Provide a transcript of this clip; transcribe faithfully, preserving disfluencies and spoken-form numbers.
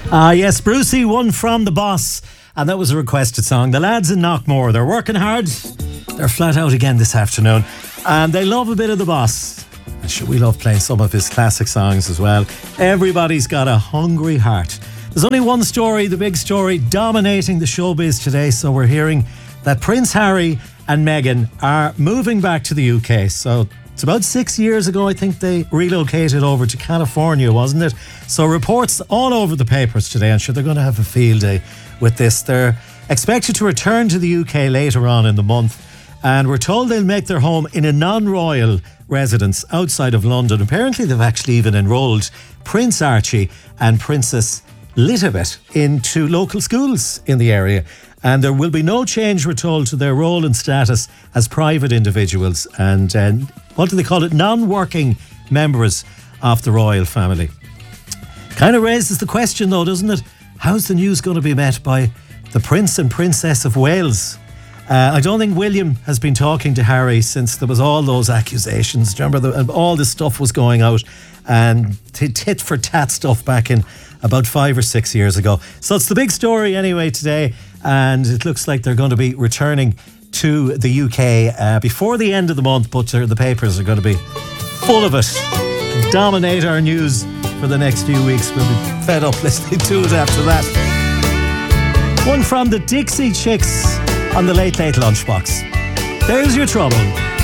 Ah, yes, Brucey, one from the boss. And that was a requested song. The lads in Knockmore, they're working hard. They're flat out again this afternoon. And they love a bit of the boss. And sure, we love playing some of his classic songs as well. Everybody's got a hungry heart. There's only one story, the big story, dominating the showbiz today. So we're hearing that Prince Harry and Meghan are moving back to the U K. So it's about six years ago, I think they relocated over to California, wasn't it? So reports all over the papers today. I'm sure they're going to have a field day with this. They're expected to return to the U K later on in the month. And we're told they'll make their home in a non-royal residence outside of London. Apparently they've actually even enrolled Prince Archie and Princess Elizabeth into local schools in the area. And there will be no change, we're told, to their role and status as private individuals and, uh, what do they call it, non-working members of the royal family. Kind of raises the question though, doesn't it? How's the news going to be met by the Prince and Princess of Wales? Uh, I don't think William has been talking to Harry since there was all those accusations. Do you remember the, all this stuff was going out and tit for tat stuff back in about five or six years ago. So it's the big story anyway today, and it looks like they're going to be returning to the U K uh, before the end of the month, but the papers are going to be full of it. Dominate our news for the next few weeks. We'll be fed up listening to it after that. One from the Dixie Chicks on the Late Late Lunchbox. There's your trouble.